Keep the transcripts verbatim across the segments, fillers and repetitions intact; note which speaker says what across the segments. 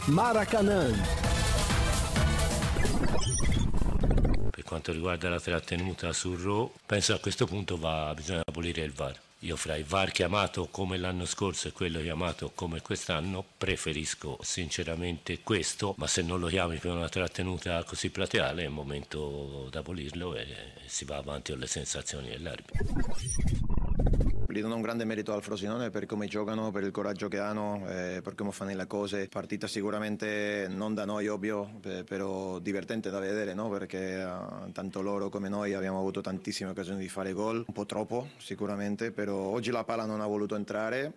Speaker 1: Maracanã.
Speaker 2: Per quanto riguarda la trattenuta sul Raw, penso a questo punto va, bisogna abolire il V A R. Io fra il V A R chiamato come l'anno scorso e quello chiamato come quest'anno preferisco sinceramente questo, ma se non lo chiami per una trattenuta così plateale è il momento di abolirlo e si va avanti con le sensazioni dell'arbitro.
Speaker 3: Gli do un grande merito al Frosinone per come giocano, per il coraggio che hanno, eh, per come fanno le cose. Partita sicuramente non da noi ovvio, eh, però divertente da vedere, no? Perché eh, tanto loro come noi abbiamo avuto tantissime occasioni di fare gol, un po' troppo sicuramente, però oggi la palla non ha voluto entrare.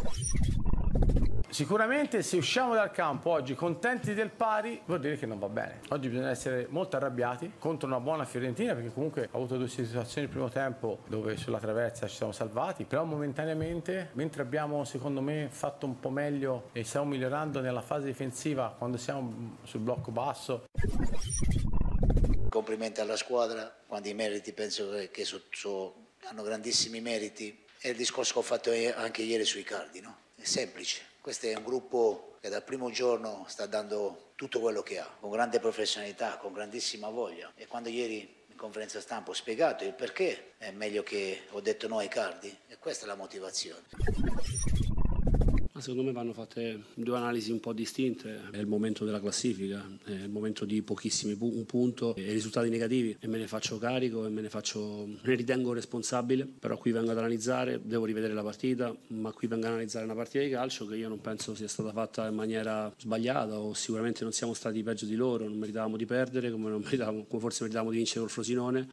Speaker 4: Sicuramente se usciamo dal campo oggi contenti del pari vuol dire che non va bene. Oggi bisogna essere molto arrabbiati contro una buona Fiorentina, perché comunque ha avuto due situazioni nel primo tempo dove sulla traversa ci siamo salvati, però momentaneamente, mentre abbiamo secondo me fatto un po' meglio e stiamo migliorando nella fase difensiva quando siamo sul blocco basso.
Speaker 5: Complimenti alla squadra, quando i meriti penso che, che so, so, hanno grandissimi meriti. È il discorso che ho fatto anche ieri sui Cardi, no? È semplice. Questo è un gruppo che dal primo giorno sta dando tutto quello che ha, con grande professionalità, con grandissima voglia. E quando ieri in conferenza stampa ho spiegato il perché è meglio che ho detto no ai Cardi, e questa è la motivazione.
Speaker 6: Secondo me vanno fatte due analisi un po' distinte. È il momento della classifica, è il momento di pochissimi pu- un punto e risultati negativi, e me ne faccio carico e me ne faccio ne ritengo responsabile. Però qui vengo ad analizzare, devo rivedere la partita, ma qui vengo ad analizzare una partita di calcio che io non penso sia stata fatta in maniera sbagliata, o sicuramente non siamo stati peggio di loro, non meritavamo di perdere come, non meritavamo, come forse meritavamo di vincere col Frosinone.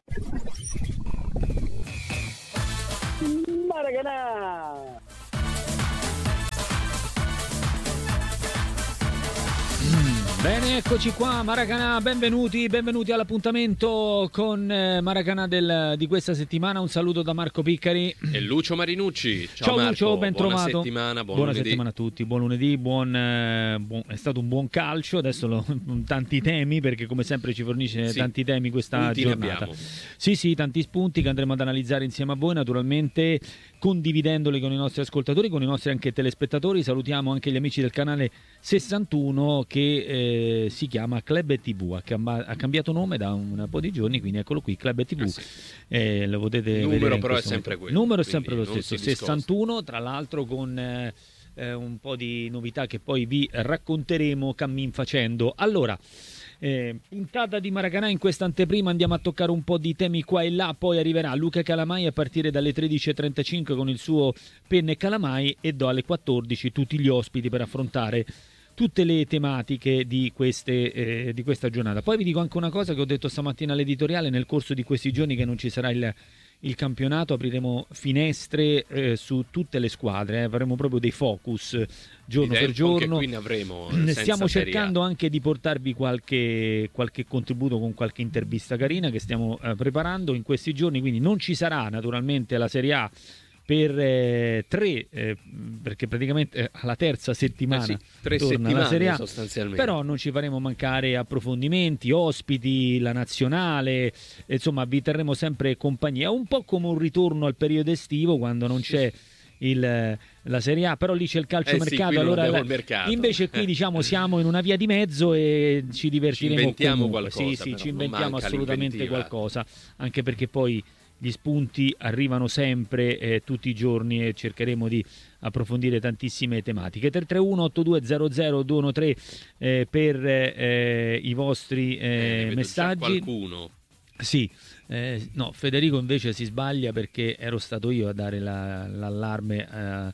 Speaker 7: Maracanã!
Speaker 8: Bene, eccoci qua, Maracanã, benvenuti, benvenuti all'appuntamento con eh, Maracanã del, di questa settimana. Un saluto da Marco Piccari
Speaker 9: e Lucio Marinucci. Ciao,
Speaker 8: Ciao
Speaker 9: Marco,
Speaker 8: Lucio, ben
Speaker 9: buona
Speaker 8: trovato.
Speaker 9: Settimana, buon
Speaker 8: buona
Speaker 9: lunedì.
Speaker 8: settimana a tutti, buon lunedì, buon, eh, buon, è stato un buon calcio, adesso lo, tanti temi, perché come sempre ci fornisce sì, tanti temi questa
Speaker 9: punti
Speaker 8: giornata. Sì, sì, tanti spunti che andremo ad analizzare insieme a voi, naturalmente condividendoli con i nostri ascoltatori, con i nostri anche telespettatori. Salutiamo anche gli amici del canale sessantuno che eh, si chiama Club tivù, ha, camba- ha cambiato nome da un po' di giorni, quindi eccolo qui, Club tivù. Ah, sì. eh, lo potete
Speaker 9: il numero
Speaker 8: vedere
Speaker 9: però è sempre
Speaker 8: momento.
Speaker 9: quello.
Speaker 8: Il numero è sempre lo stesso,
Speaker 9: si
Speaker 8: sessantuno, tra l'altro con eh, eh, un po' di novità che poi vi racconteremo cammin facendo. Allora, Eh, puntata di Maracanã, in questa anteprima andiamo a toccare un po' di temi qua e là, poi arriverà Luca Calamai a partire dalle tredici e trentacinque con il suo Penne Calamai, e do alle quattordici tutti gli ospiti per affrontare tutte le tematiche di, queste, eh, di questa giornata. Poi vi dico anche una cosa che ho detto stamattina all'editoriale: nel corso di questi giorni che non ci sarà il il campionato apriremo finestre eh, su tutte le squadre, eh. faremo proprio dei focus giorno per giorno.
Speaker 9: Qui ne avremo,
Speaker 8: stiamo cercando anche di portarvi qualche, qualche contributo con qualche intervista carina che stiamo eh, preparando in questi giorni, quindi non ci sarà naturalmente la Serie A per eh, tre, eh, perché praticamente eh, alla terza settimana
Speaker 9: eh sì, tre
Speaker 8: torna
Speaker 9: settimane
Speaker 8: la Serie A,
Speaker 9: sostanzialmente.
Speaker 8: Però non ci faremo mancare approfondimenti, ospiti, la nazionale, insomma vi terremo sempre compagnia, un po' come un ritorno al periodo estivo quando non c'è il, la Serie A, però lì c'è il calciomercato,
Speaker 9: eh sì,
Speaker 8: allora
Speaker 9: il mercato.
Speaker 8: Invece qui diciamo siamo in una via di mezzo e ci divertiremo,
Speaker 9: ci inventiamo
Speaker 8: comunque.
Speaker 9: qualcosa,
Speaker 8: sì, sì,
Speaker 9: però,
Speaker 8: ci inventiamo assolutamente
Speaker 9: l'inventiva.
Speaker 8: qualcosa, anche perché poi gli spunti arrivano sempre, eh, tutti i giorni, e cercheremo di approfondire tantissime tematiche. tre tre uno otto due zero zero due uno tre eh, per eh, i vostri eh,
Speaker 9: eh,
Speaker 8: messaggi.
Speaker 9: Qualcuno.
Speaker 8: Sì, eh, no, Federico invece si sbaglia perché ero stato io a dare la, l'allarme eh,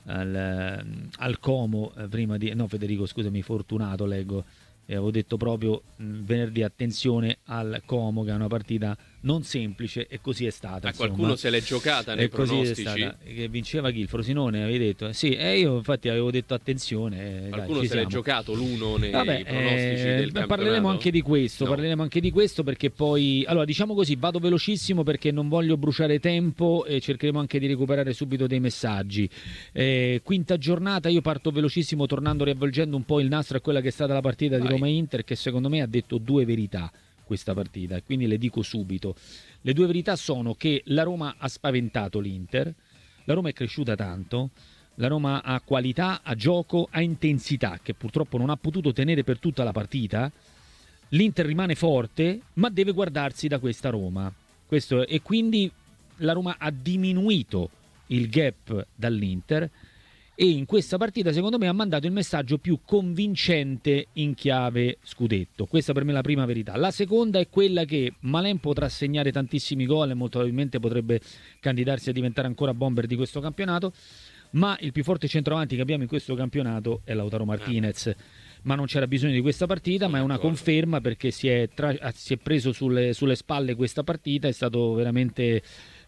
Speaker 8: al, al Como eh, prima di... No, Federico, scusami, Fortunato leggo. E avevo detto proprio mh, venerdì attenzione al Como, che è una partita non semplice, e così è stata.
Speaker 9: Ma
Speaker 8: insomma.
Speaker 9: qualcuno se l'è giocata nei
Speaker 8: e così
Speaker 9: pronostici?
Speaker 8: È stata. Che vinceva chi? Il Frosinone, avevi detto? Sì, e io infatti avevo detto attenzione. Eh,
Speaker 9: qualcuno
Speaker 8: dai,
Speaker 9: se l'è
Speaker 8: siamo.
Speaker 9: giocato l'uno nei
Speaker 8: Vabbè,
Speaker 9: pronostici
Speaker 8: eh,
Speaker 9: del campionato?
Speaker 8: Parleremo anche di questo,
Speaker 9: no.
Speaker 8: parleremo anche di questo perché poi, allora diciamo così, vado velocissimo perché non voglio bruciare tempo e cercheremo anche di recuperare subito dei messaggi. Eh, quinta giornata, io parto velocissimo tornando, riavvolgendo un po' il nastro a quella che è stata la partita Vai. di Roma-Inter, che secondo me ha detto due verità questa partita, e quindi le dico subito. Le due verità sono che la Roma ha spaventato l'Inter, la Roma è cresciuta tanto, La Roma ha qualità, ha gioco, ha intensità, che purtroppo non ha potuto tenere per tutta la partita. L'Inter rimane forte, ma deve guardarsi da questa Roma. Questo, e quindi la Roma ha diminuito il gap dall'Inter e in questa partita secondo me ha mandato il messaggio più convincente in chiave scudetto. Questa per me è la prima verità. La seconda è quella che Malen potrà segnare tantissimi gol e molto probabilmente potrebbe candidarsi a diventare ancora bomber di questo campionato, ma il più forte centravanti che abbiamo in questo campionato è Lautaro Martinez. Ma non c'era bisogno di questa partita, ma è una conferma perché si è, tra- si è preso sulle, sulle spalle questa partita, è stato veramente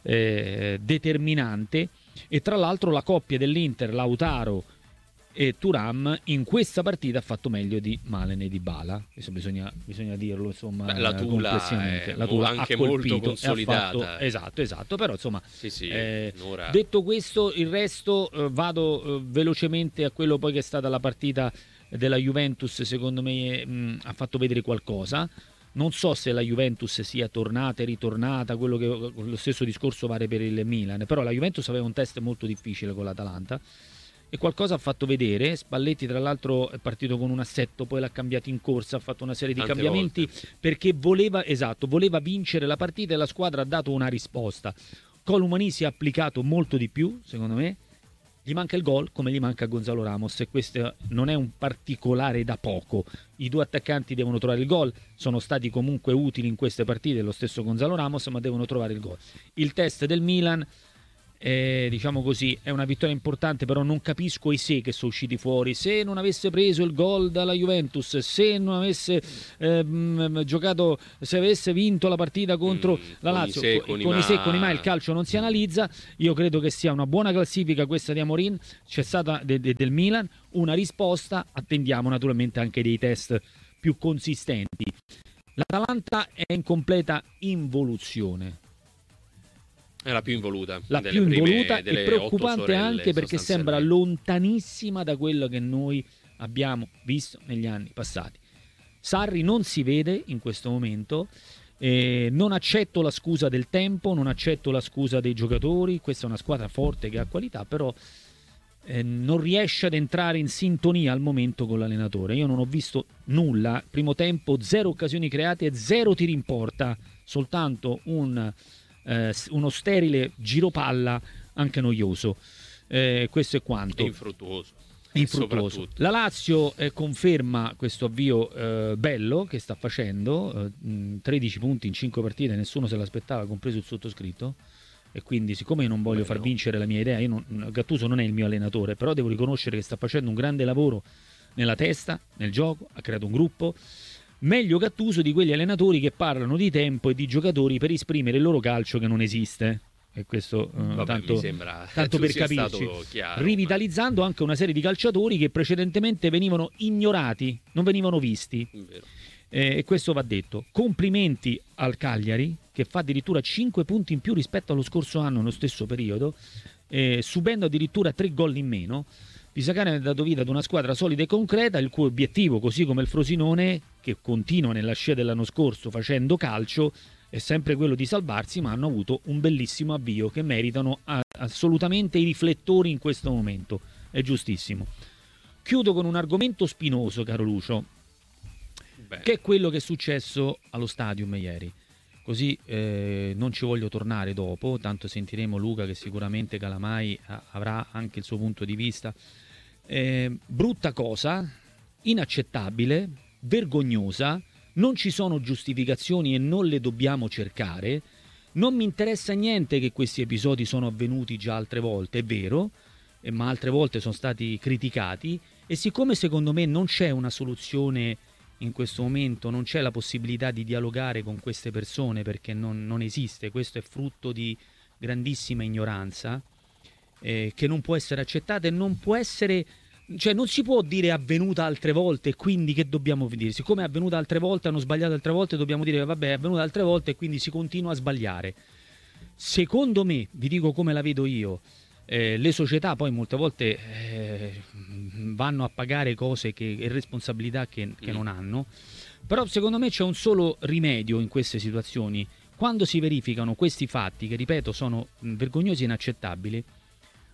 Speaker 8: eh, determinante. E tra l'altro la coppia dell'Inter, Lautaro e Thuram, in questa partita ha fatto meglio di Malen e Dybala. Questo bisogna, bisogna dirlo, insomma.
Speaker 9: Beh, la Tula
Speaker 8: complessivamente.
Speaker 9: è
Speaker 8: La Tula
Speaker 9: anche
Speaker 8: ha colpito,
Speaker 9: molto consolidata.
Speaker 8: Ha fatto, esatto, esatto, però insomma
Speaker 9: sì, sì,
Speaker 8: eh,
Speaker 9: Nora...
Speaker 8: detto questo, il resto eh, vado eh, velocemente a quello poi che è stata la partita della Juventus. Secondo me mh, ha fatto vedere qualcosa. Non so se la Juventus sia tornata e ritornata, quello che, lo stesso discorso vale per il Milan, però la Juventus aveva un test molto difficile con l'Atalanta e qualcosa ha fatto vedere. Spalletti tra l'altro è partito con un assetto, poi l'ha cambiato in corsa, ha fatto una serie di
Speaker 9: Tante
Speaker 8: cambiamenti
Speaker 9: volte.
Speaker 8: perché voleva, esatto, voleva vincere la partita e la squadra ha dato una risposta. Columani si è applicato molto di più, secondo me. Gli manca il gol come gli manca a Gonzalo Ramos e questo non è un particolare da poco. I due attaccanti devono trovare il gol, sono stati comunque utili in queste partite, lo stesso Gonzalo Ramos, ma devono trovare il gol. Il test del Milan, eh, diciamo così, è una vittoria importante, però non capisco i se che sono usciti fuori. Se non avesse preso il gol dalla Juventus, se non avesse ehm, giocato, se avesse vinto la partita contro
Speaker 9: mm,
Speaker 8: la
Speaker 9: con
Speaker 8: Lazio,
Speaker 9: i se,
Speaker 8: con,
Speaker 9: con i
Speaker 8: con i se,
Speaker 9: ma...
Speaker 8: con i ma il calcio non si analizza. Io credo che sia una buona classifica questa di Amorin, c'è stata de- de- del Milan una risposta, attendiamo naturalmente anche dei test più consistenti. L'Atalanta è in completa involuzione.
Speaker 9: È la più involuta.
Speaker 8: La
Speaker 9: delle
Speaker 8: più
Speaker 9: prime,
Speaker 8: involuta e
Speaker 9: delle
Speaker 8: preoccupante
Speaker 9: otto sorelle,
Speaker 8: anche perché sembra lontanissima da quello che noi abbiamo visto negli anni passati. Sarri non si vede in questo momento, eh, non accetto la scusa del tempo, non accetto la scusa dei giocatori, questa è una squadra forte che ha qualità, però eh, non riesce ad entrare in sintonia al momento con l'allenatore. Io non ho visto nulla, primo tempo zero occasioni create e zero tiri in porta, soltanto un... Eh, uno sterile giropalla anche noioso, eh, questo è quanto.
Speaker 9: Infruttuoso.
Speaker 8: Infruttuoso. La Lazio eh, conferma questo avvio eh, bello che sta facendo, eh, tredici punti in cinque partite, nessuno se l'aspettava, compreso il sottoscritto, e quindi siccome io non voglio Beh, far no. vincere la mia idea, io non, Gattuso non è il mio allenatore, però devo riconoscere che sta facendo un grande lavoro nella testa, nel gioco, ha creato un gruppo. Meglio Gattuso di quegli allenatori che parlano di tempo e di giocatori per esprimere il loro calcio che non esiste. E questo uh,
Speaker 9: Vabbè,
Speaker 8: tanto,
Speaker 9: mi sembra
Speaker 8: tanto per capirci, chiaro, rivitalizzando ma... anche una serie di calciatori che precedentemente venivano ignorati, non venivano visti. Eh, e questo va detto. Complimenti al Cagliari che fa addirittura cinque punti in più rispetto allo scorso anno nello stesso periodo, eh, subendo addirittura tre gol in meno. Pisacane ha dato vita ad una squadra solida e concreta, il cui obiettivo, così come il Frosinone, che continua nella scia dell'anno scorso facendo calcio, è sempre quello di salvarsi, ma hanno avuto un bellissimo avvio che meritano assolutamente i riflettori in questo momento. È giustissimo. Chiudo con un argomento spinoso, caro Lucio, Bene. che è quello che è successo allo Stadium ieri. Così eh, non ci voglio tornare dopo, tanto sentiremo Luca che sicuramente Calamai a- avrà anche il suo punto di vista. Eh, brutta cosa, inaccettabile, vergognosa, non ci sono giustificazioni e non le dobbiamo cercare. Non mi interessa niente che questi episodi sono avvenuti già altre volte, è vero, eh, ma altre volte sono stati criticati e siccome secondo me non c'è una soluzione in questo momento, non c'è la possibilità di dialogare con queste persone perché non, non esiste, questo è frutto di grandissima ignoranza eh, che non può essere accettata e non può essere, cioè non si può dire avvenuta altre volte e quindi che dobbiamo dire? Siccome è avvenuta altre volte, hanno sbagliato altre volte, dobbiamo dire vabbè è avvenuta altre volte e quindi si continua a sbagliare. Secondo me, vi dico come la vedo io, Eh, le società poi molte volte eh, vanno a pagare cose che, e responsabilità che, che mm. non hanno, però secondo me c'è un solo rimedio in queste situazioni: quando si verificano questi fatti che ripeto sono vergognosi e inaccettabili,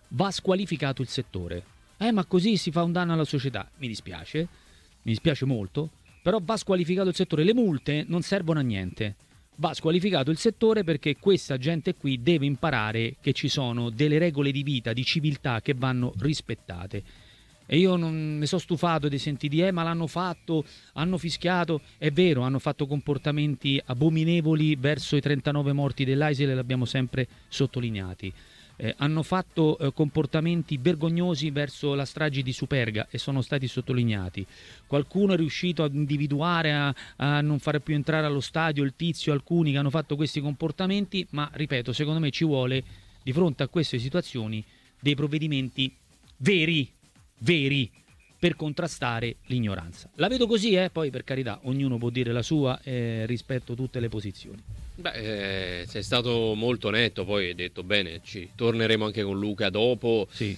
Speaker 8: va squalificato il settore. Eh, ma così si fa un danno alla società. Mi dispiace, mi dispiace molto, però va squalificato il settore. Le multe non servono a niente. Va squalificato il settore perché questa gente qui deve imparare che ci sono delle regole di vita, di civiltà che vanno rispettate. E io non mi sono stufato di sentire di eh ma l'hanno fatto, hanno fischiato. È vero, hanno fatto comportamenti abominevoli verso i trentanove morti dell'Aisel, e l'abbiamo sempre sottolineati. Eh, hanno fatto eh, comportamenti vergognosi verso la strage di Superga e sono stati sottolineati. Qualcuno è riuscito ad individuare, a, a non fare più entrare allo stadio il tizio, alcuni che hanno fatto questi comportamenti, ma ripeto, secondo me ci vuole, di fronte a queste situazioni, dei provvedimenti veri, veri, per contrastare l'ignoranza. La vedo così, eh? Poi per carità, ognuno può dire la sua, eh, rispetto tutte le posizioni.
Speaker 9: Beh, eh, sei stato molto netto, poi hai detto bene, ci torneremo anche con Luca dopo.
Speaker 8: Sì.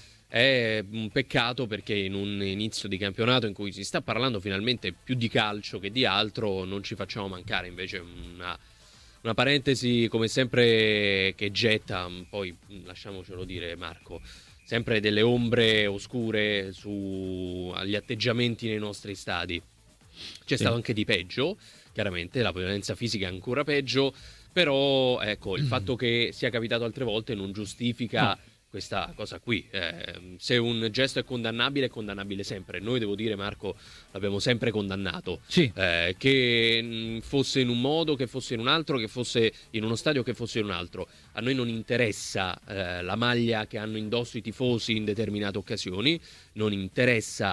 Speaker 9: È un peccato perché in un inizio di campionato in cui si sta parlando finalmente più di calcio che di altro non ci facciamo mancare invece una, una parentesi come sempre che getta, poi lasciamocelo dire Marco, sempre delle ombre oscure su agli atteggiamenti nei nostri stadi. C'è sì. stato anche di peggio, chiaramente la violenza fisica è ancora peggio, però ecco il mm. fatto che sia capitato altre volte non giustifica no. questa cosa qui. Eh, se un gesto è condannabile, è condannabile sempre. Noi, devo dire, Marco, l'abbiamo sempre condannato.
Speaker 8: Sì.
Speaker 9: Eh, che mh, fosse in un modo, che fosse in un altro, che fosse in uno stadio, che fosse in un altro. A noi non interessa eh, la maglia che hanno indosso i tifosi in determinate occasioni, non interessa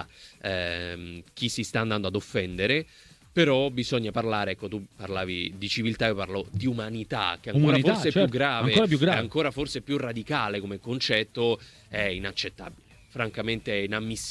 Speaker 9: eh, chi si sta andando ad offendere. Però bisogna parlare, ecco, tu parlavi di civiltà, io parlo di umanità, che ancora
Speaker 8: umanità,
Speaker 9: forse
Speaker 8: certo,
Speaker 9: più grave,
Speaker 8: ancora più grave,
Speaker 9: è ancora forse più radicale come concetto, è inaccettabile. Francamente è inammissibile.